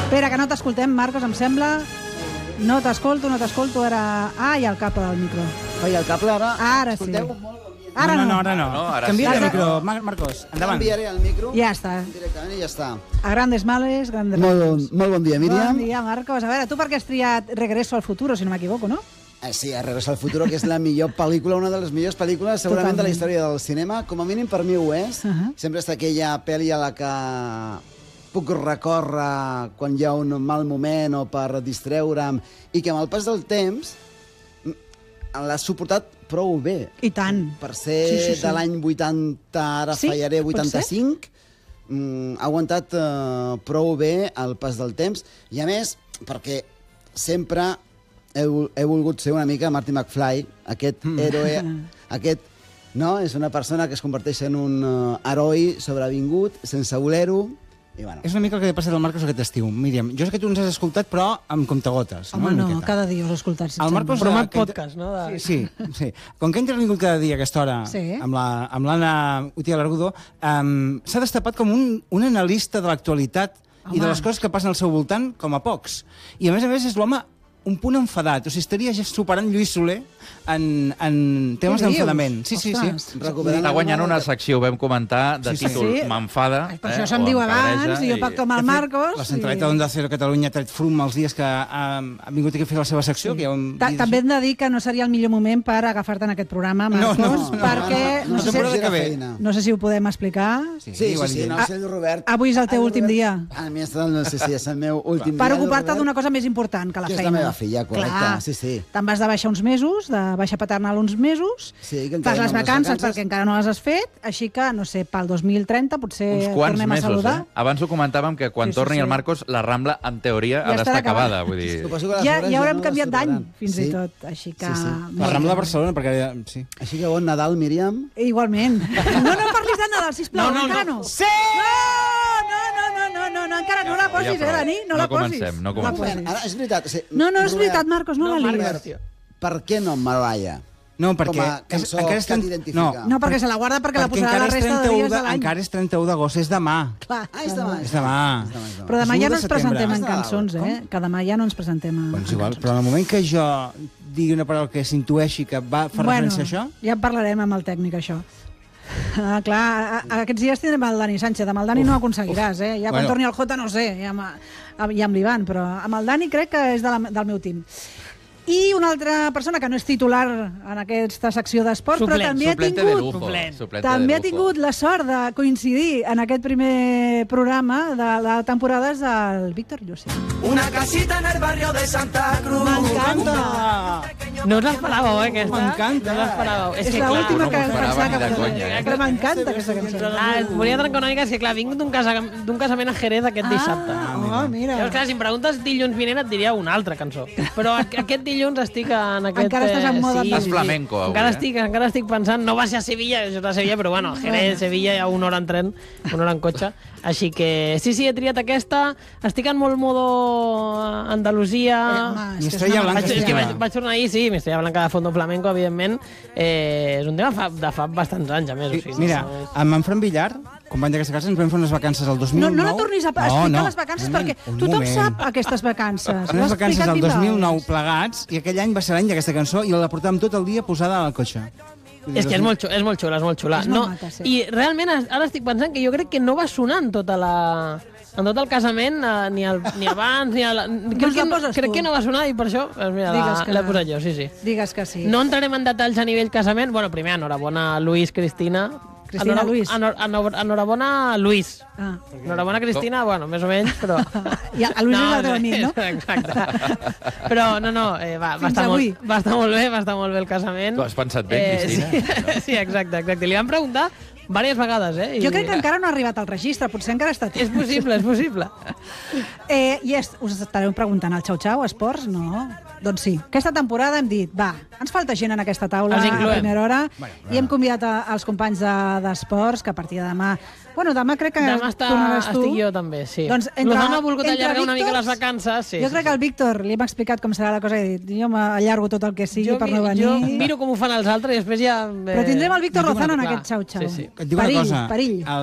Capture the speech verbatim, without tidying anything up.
Espera, que no t'escoltem, Marcos, em sembla. No t'escolto, no t'escolto, ara... Ah, hi ha el cable del micro. Oi, el cable ara... Ara sí. Escolteu molt bon dia. Ara no. no. No, ara no. no ara Canvia sí. el micro, Mar Marcos, endavant. Canviaré el micro. Ja està. Directament i ja està. A grandes males, grandes Molt bon, rasgos. molt bon dia, Míriam. Bon dia, Marcos. A veure, tu per què has triat Regreso al futuro, si no m'equivoco, no? Eh, sí, Regreso al futuro, que és la millor pel·lícula, una de les millors pel·lícules segurament Totalment. de la història del cinema. Com a mínim per mi ho és. Uh -huh. Sempre està aquella pel·li a la que puc recórrer quan hi ha un mal moment o per distreure'm i que amb el pas del temps l'ha suportat prou bé. I tant. Per ser Sí, sí, sí. de l'any vuitanta, ara Sí, fallaré pot vuitanta-cinc, mm, ha aguantat eh, prou bé el pas del temps. I a més, perquè sempre he, he volgut ser una mica Marty McFly, aquest mm. héroe, aquest... No? És una persona que es converteix en un uh, heroi sobrevingut, sense voler-ho, i bueno. És una mica el que li passa al Marcos aquest estiu. Míriam, jo sé que tu ens has escoltat, però amb comptagotes. Home, no, no, cada dia us he escoltat. El Marcos... Format que- podcast, no? De... Sí, sí, sí. Com que ha intervingut cada dia a aquesta hora Sí. amb la- amb l'Anna Utia Largudo, um, s'ha destapat com un, un analista de l'actualitat i de Home. les coses que passen al seu voltant com a pocs. I a més a més és l'home un punt enfadat. O sigui, estaria ja superant Lluís Soler en, en temes Què dius? d'enfadament. Sí, sí, Ostres. sí. Recuperant Està guanyant el- una secció, ho vam comentar, de Sí, sí. títol Sí. M'enfada. Per això se'm diu abans, i jo pacto amb el Marcos. La centralitat i- d'Onda Cero Catalunya ha tret frum els dies que ha, ha vingut aquí a fer la seva secció. Que ja ho hem Ta dit També així. hem de dir que no seria el millor moment per agafar-te en aquest programa, Marcos, No, no, no, perquè no, no, no, sé no, si, temporada que ve. feina. no sé si ho podem explicar. Sí, Sí, ho ha sí, dit sí, ell. no, sé, el Robert. Avui és el teu Ah, últim Robert. dia. A mi està, no sé si és el meu últim Per dia. ocupar-te Robert. d'una cosa més important que la Que és feina. la meva filla, correcte, Clar. sí, sí. Te'n vas de baixa uns mesos, de baixa paternal uns mesos, Sí, que encara fas no les amb les vacances, vacances. perquè encara no les has fet, així que, no sé, pel dos mil trenta potser Uns quants tornem a mesos, saludar. eh? Abans ho comentàvem, que quan Sí, sí, torni sí. el Marcos, la Rambla, en teoria, Ja ha d'estar estarà acabada. acabada. Vull dir... Suposo que les Ja, obres ja haurem no canviat d'any, desapareran. fins Sí. i tot, així que... Sí, sí. La Rambla de Barcelona, perquè... Sí. Així que bon Nadal, Míriam. Igualment. No, no parlis de Nadal, sisplau, No, no, encara no. no. Sí! No, no, no, no, no, no, encara no la Ja, posis, ja, eh, prou. Dani? No No la posis. comencem, no la comencem. posis. Ara, és veritat. O sigui, No, no és Robert, veritat, Marcos, no, No, la Marcos, lies. tio. Per què no Mariah? No, perquè... Com a cançó encara que t'identifica. No, No, perquè se la guarda perquè, la perquè posarà encara la és resta de trenta-u dies de de- l'any. Encara és trenta-u d'agost, és demà. Clar, Ah, és demà. És demà. És demà, és demà. Però demà És ja l'u no de ens presentem en setembre. cançons, eh? Que demà ja no ens presentem en Doncs igual, cançons. però en el moment que jo digui una paraula que s'intueixi que va fer Bueno, referència a això... ja en parlarem amb el tècnic, això. Ah, clar, a, a aquests dies tindrem el Dani Sánchez. Amb el Dani uf, no ho aconseguiràs, eh? Ja quan Bueno. torni el Jota no sé, ja amb, ja amb l'Ivan, però amb el Dani crec que és de la, del meu team. I una altra persona que no és titular en aquesta secció d'esports, però Suplent, també ha Suplente de tingut... lujo. Suplent. Suplente També de ha lujo. tingut la sort de coincidir en aquest primer programa de la temporada és el Víctor Llucet. Una casita en el barrio de Santa Cruz. M'encanta! No us l'esperàveu, eh, aquesta? M'encanta. No us l'esperàveu. És, que, és l'última no que m'ho esperava pensava ni de que conya, eh? Però m'encanta aquesta cançó. Ah, et volia trencar una mica, és que clar, vinc d'un casa, d'un casament a Jerez aquest dissabte. Ah, oh, mira. Llavors, clar, si em preguntes dilluns vinent et diria una altra cançó. Però a- aquest dilluns estic en aquest... Encara estàs en eh, moda sí, Estàs sí, sí. flamenco, avui, Encara eh? estic, encara estic pensant, no va ser a Sevilla, jo a Sevilla, però bueno, Jerez, Sevilla, hi ha una hora en tren, una hora en cotxe. Així que sí, sí, he triat aquesta. Estic en molt modo Andalusia. Eh, home, és Mi que és estrella una blanca, Vaig, és que sí. vaig, vaig tornar ahir, sí, m'estrella blanca de fondo flamenco, evidentment. Eh, és un tema fa, de fa bastants anys, a més. O sigui, Mira, no és- amb en Fran Villar, company d'aquesta casa, ens vam fer unes vacances el dos mil No, nou. no la tornis a explicar les vacances, un perquè moment, un tothom moment. sap aquestes vacances. Unes vacances el dos mil nou Plegats. plegats, i aquell any va ser l'any d'aquesta cançó, i la portàvem tot el dia posada al cotxe. És que és molt, xula, és molt xula, és molt xula. És molt maca, sí. I realment ara estic pensant que jo crec que no va sonar en tota la... En tot el casament, eh, ni, el, ni abans, ni... A crec, Doncs la que, no- poses crec tu. que no va sonar i per això doncs mira, Digues la- que- l'he posat jo, sí, sí. Digues que sí. No entrarem en detalls a nivell casament. Bueno, primer, enhorabona a Luis, Cristina. Cristina, Luis. Enhor, enhor, enhorabona a Luis. Ah. Enhorabona, Cristina, bueno, més o menys, però... I a Luis és el teu amic, no? Exacte. Però, no, no, eh, va, va, Fins estar avui. molt, va estar molt bé, va estar molt bé el casament. Tu has pensat bé, Cristina? Sí, sí, exacte, exacte. Li van preguntar diverses vegades, eh? I... Jo crec que encara no ha arribat al registre, potser encara està a temps. És possible, és possible. Eh, I és, us estareu preguntant, el xau-xau, esports? No. Doncs sí. Aquesta temporada hem dit, va, ens falta gent en aquesta taula Els a incloem. primera hora Bueno, i hem convidat a, als companys de- d'esports que a partir de demà... Bueno, demà crec que Demà està, tornaràs tu. estic jo també, sí. Doncs entre, L'Osona ha volgut entre allargar una mica Víctors, les vacances. Sí, jo sí, crec que al Víctor li hem explicat com serà la cosa i he dit, jo m'allargo tot el que sigui jo, per no venir. jo miro com ho fan els altres i després ja... Eh, Però tindrem el Víctor li dic una Lozano en cosa. aquest xau-xau. Sí, sí. Et dic una Perill, cosa, perill. el